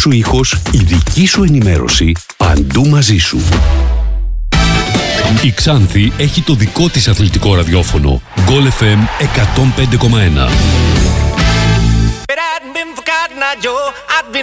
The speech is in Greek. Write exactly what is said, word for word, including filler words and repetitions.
σου ήχος, η δική σου ενημέρωση, παντού μαζί σου. Η Ξάνθη έχει το δικό της αθλητικό ραδιόφωνο. Γκολ εφ εμ εκατόν πέντε κόμμα ένα.